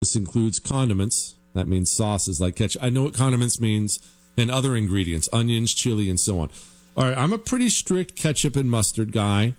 This includes condiments. That means sauces like ketchup. I know what condiments means, and other ingredients, onions, chili, and so on. All right, I'm a pretty strict ketchup and mustard guy.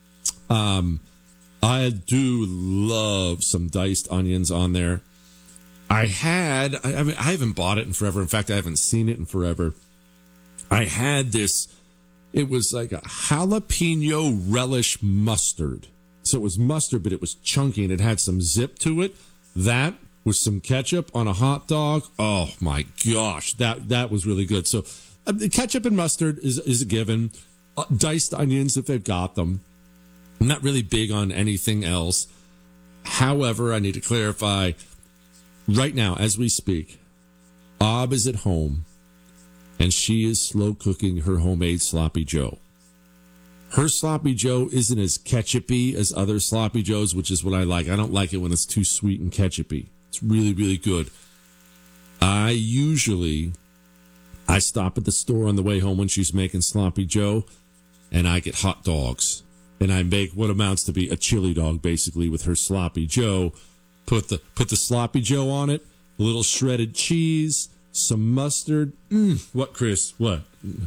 I do love some diced onions on there. I haven't bought it in forever. In fact, I haven't seen it in forever. I had this, it was like a jalapeno relish mustard. So it was mustard, but it was chunky and it had some zip to it. That with some ketchup on a hot dog. Oh my gosh, that was really good. So ketchup and mustard is a given. Diced onions if they've got them. I'm not really big on anything else. However, I need to clarify right now as we speak, Ob is at home and she is slow cooking her homemade sloppy joe. Her sloppy joe isn't as ketchupy as other sloppy joes, which is what I like. I don't like it when it's too sweet and ketchupy. It's really, really good. I stop at the store on the way home when she's making sloppy joe, and I get hot dogs. And I make what amounts to be a chili dog, basically, with her sloppy joe. Put the sloppy joe on it, a little shredded cheese, some mustard. What, Chris? What?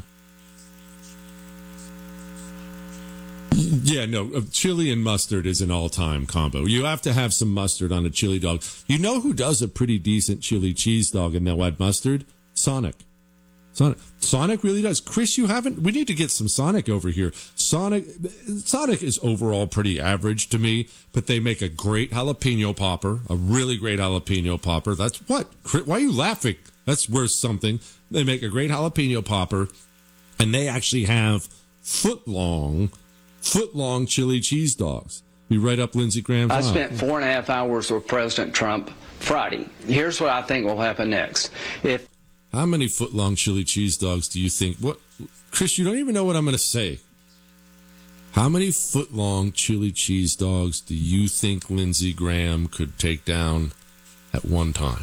Yeah, no, chili and mustard is an all-time combo. You have to have some mustard on a chili dog. You know who does a pretty decent chili cheese dog and they'll add mustard? Sonic really does. Chris, we need to get some Sonic over here. Sonic is overall pretty average to me, but they make a great jalapeno popper, a really great jalapeno popper. That's what? Why are you laughing? That's worth something. They make a great jalapeno popper, and they actually have foot-long chili cheese dogs. Be right up Lindsey Graham's. I spent 4.5 hours with President Trump Friday. Here's what I think will happen next. How many foot-long chili cheese dogs do you think? What, Chris, you don't even know what I'm going to say. How many foot-long chili cheese dogs do you think Lindsey Graham could take down at one time?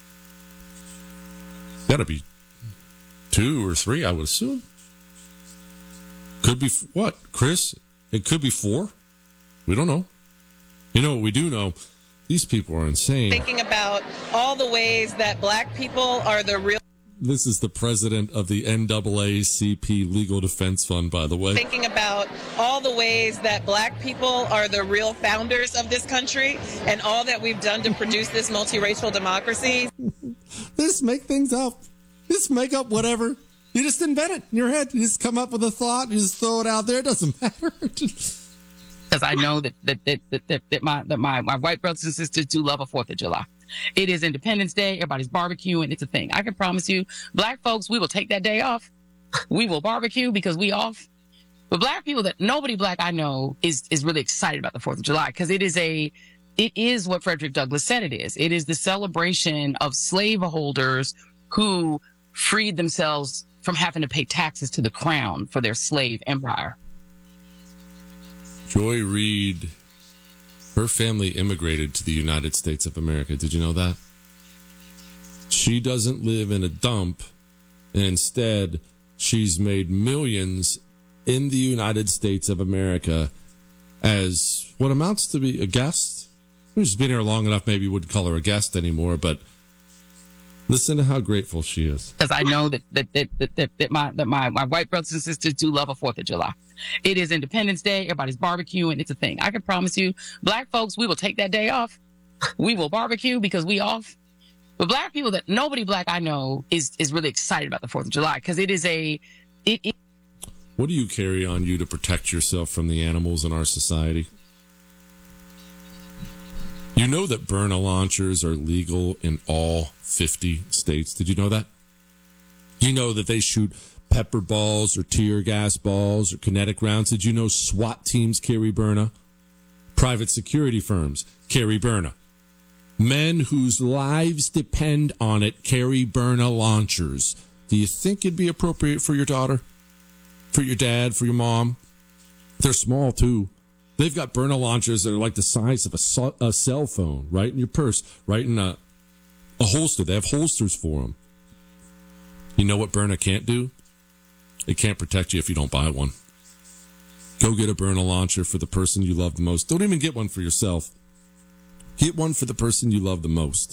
Got to be 2 or 3, I would assume. Could be, what, Chris? It could be 4. We don't know. You know what we do know? These people are insane. Thinking about all the ways that black people are the real... This is the president of the NAACP Legal Defense Fund, by the way. Thinking about all the ways that black people are the real founders of this country and all that we've done to produce this multiracial democracy. Just make things up. Just make up whatever. You just invent it in your head. You just come up with a thought. You just throw it out there. It doesn't matter. Because I know that my white brothers and sisters do love a 4th of July. It is Independence Day. Everybody's barbecuing. It's a thing. I can promise you, black folks, we will take that day off. We will barbecue because we off. But black people nobody black I know is really excited about the 4th of July because it is what Frederick Douglass said it is. It is the celebration of slaveholders who freed themselves from having to pay taxes to the crown for their slave empire. Joy Reid, her family immigrated to the United States of America. Did you know that? She doesn't live in a dump, and instead, she's made millions in the United States of America as what amounts to be a guest. She's been here long enough, maybe you wouldn't call her a guest anymore, but listen to how grateful she is. Because I know that my white brothers and sisters do love a 4th of July. It is Independence Day. Everybody's barbecuing. It's a thing. I can promise you, black folks, we will take that day off. We will barbecue because we off. But black people nobody black I know is really excited about the 4th of July because it is What do you carry on you to protect yourself from the animals in our society? You know that Byrna launchers are legal in all 50 states. Did you know that? You know that they shoot pepper balls or tear gas balls or kinetic rounds. Did you know SWAT teams carry Byrna? Private security firms carry Byrna. Men whose lives depend on it carry Byrna launchers. Do you think it'd be appropriate for your daughter? For your dad? For your mom? They're small, too. They've got Byrna launchers that are like the size of a cell phone, right in your purse, right in a holster. They have holsters for them. You know what Byrna can't do? It can't protect you if you don't buy one. Go get a Byrna launcher for the person you love the most. Don't even get one for yourself. Get one for the person you love the most.